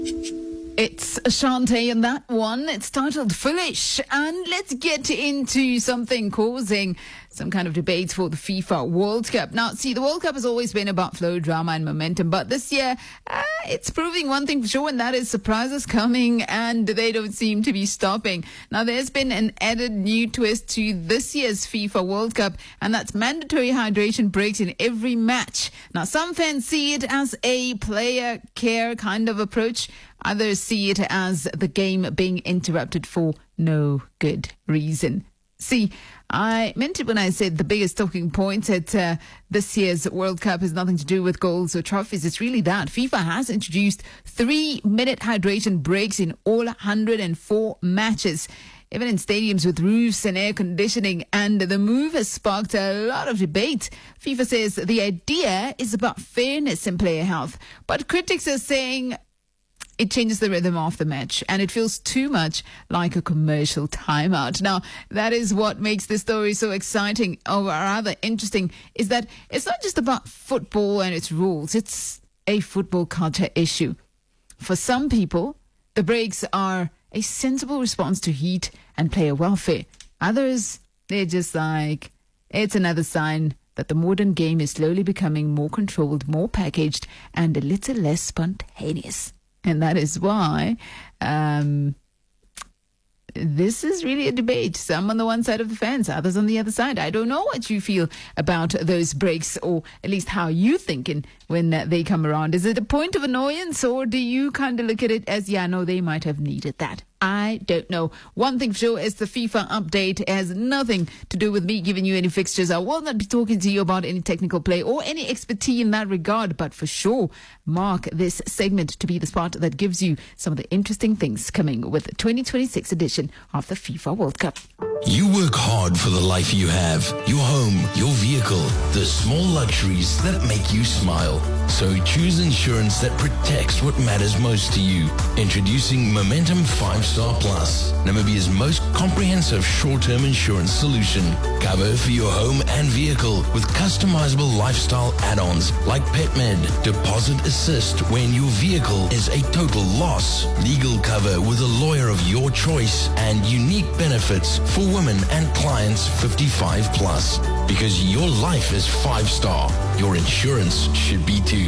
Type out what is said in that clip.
It's Ashante and that one. It's titled Foolish. And let's get into something causing some kind of debates for the FIFA World Cup. Now, see, the World Cup has always been about flow, drama and momentum. But this year, it's proving one thing for sure, and that is surprises coming and they don't seem to be stopping. Now, there's been an added new twist to this year's FIFA World Cup, and that's mandatory hydration breaks in every match. Now, some fans see it as a player care kind of approach. Others see it as the game being interrupted for no good reason. See, I meant it when I said the biggest talking point at this year's World Cup has nothing to do with goals or trophies. It's really that FIFA has introduced 3-minute hydration breaks in all 104 matches, even in stadiums with roofs and air conditioning, and the move has sparked a lot of debate. FIFA says the idea is about fairness and player health, but critics are saying it changes the rhythm of the match and it feels too much like a commercial timeout. Now, that is what makes this story so exciting, or rather interesting, is that it's not just about football and its rules. It's a football culture issue. For some people, the breaks are a sensible response to heat and player welfare. Others, they're just like, it's another sign that the modern game is slowly becoming more controlled, more packaged, and a little less spontaneous. And that is why this is really a debate. Some on the one side of the fence, others on the other side. I don't know what you feel about those breaks, or at least how you thinking when they come around. Is it a point of annoyance, or do you kind of look at it as, yeah, no, they might have needed that? I don't know. One thing for sure is the FIFA update has nothing to do with me giving you any fixtures. I will not be talking to you about any technical play or any expertise in that regard, but for sure, mark this segment to be the spot that gives you some of the interesting things coming with the 2026 edition of the FIFA World Cup. You work hard for the life you have, your home, your vehicle, the small luxuries that make you smile. So choose insurance that protects what matters most to you. Introducing Momentum 5-Star Plus, Namibia's most comprehensive short-term insurance solution. Cover for your home and vehicle with customizable lifestyle add-ons like PetMed, Deposit Assist when your vehicle is a total loss, legal cover with a lawyer of your choice, and unique benefits for women and clients 55 plus. Because your life is 5-star, your insurance should be too.